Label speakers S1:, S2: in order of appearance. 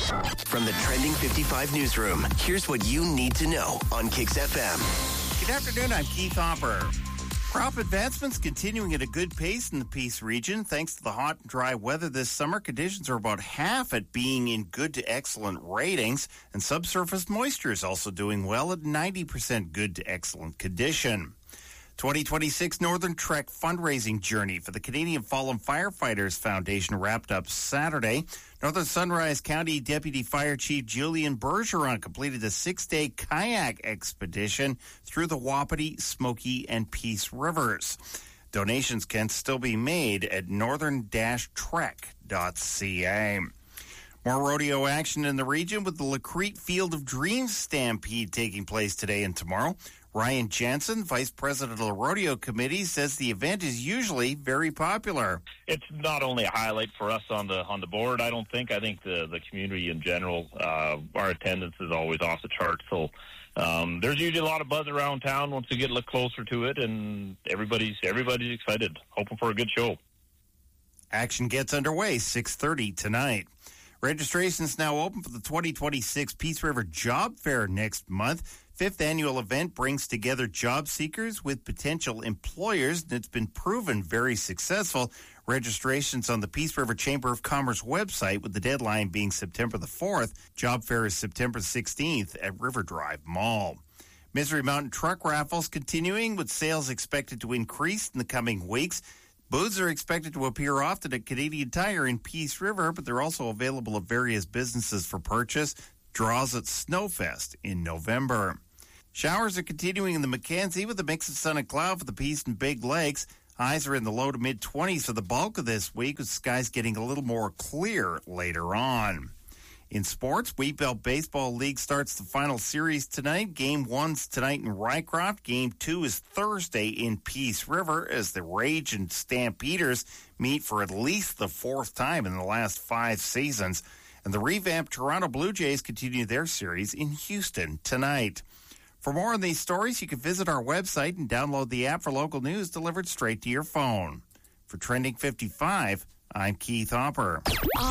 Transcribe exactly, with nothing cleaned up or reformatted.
S1: From the Trending fifty-five newsroom, here's what you need to know on Kix F M.
S2: Good afternoon, I'm Keith Hopper. Crop advancements continuing at a good pace in the Peace region. Thanks to the hot and dry weather this summer, conditions are about half at being in good to excellent ratings, and subsurface moisture is also doing well at ninety percent good to excellent condition. twenty twenty-six Northern Trek fundraising journey for the Canadian Fallen Firefighters Foundation wrapped up Saturday. Northern Sunrise County Deputy Fire Chief Julian Bergeron completed a six-day kayak expedition through the Wapiti, Smoky, and Peace Rivers. Donations can still be made at northern trek dot c a. More rodeo action in the region with the Lacrete Field of Dreams Stampede taking place today and tomorrow. Ryan Jansen, Vice President of the Rodeo Committee, says the event is usually very popular.
S3: It's not only a highlight for us on the on the board, I don't think. I think the, the community in general, uh, our attendance is always off the charts. So um, there's usually a lot of buzz around town once you get a little closer to it, and everybody's everybody's excited, hoping for a good show.
S2: Action gets underway six thirty tonight. Registration is now open for the twenty twenty-six Peace River Job Fair next month. Fifth annual event brings together job seekers with potential employers, and it's been proven very successful. Registration's on the Peace River Chamber of Commerce website, with the deadline being September the fourth. Job Fair is September sixteenth at River Drive Mall. Misery Mountain Truck Raffles continuing, with sales expected to increase in the coming weeks. Booths are expected to appear often at Canadian Tire in Peace River, but they're also available at various businesses for purchase. Draws at Snowfest in November. Showers are continuing in the Mackenzie with a mix of sun and cloud for the Peace and Big Lakes. Highs are in the low to mid-twenties for the bulk of this week, with skies getting a little more clear later on. In sports, Wheatbelt Baseball League starts the final series tonight. Game one's tonight in Rycroft. Game two is Thursday in Peace River as the Rage and Stampeders meet for at least the fourth time in the last five seasons. And the revamped Toronto Blue Jays continue their series in Houston tonight. For more on these stories, you can visit our website and download the app for local news delivered straight to your phone. For Trending fifty-five, I'm Keith Hopper.